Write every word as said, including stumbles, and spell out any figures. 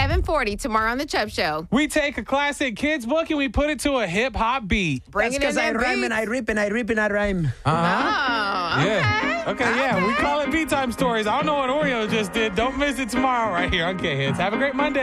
seven forty tomorrow on The Chubb Show. We take a classic kids book and we put it to a hip-hop beat. Bring That's it in because I there, rhyme beats. and I rip and I rip and I rhyme. Oh, okay. Yeah. Okay, yeah. We call it Beat Time Stories. I don't know what Oreo just did. Don't miss it tomorrow right here on K-Hits. Have a great Monday.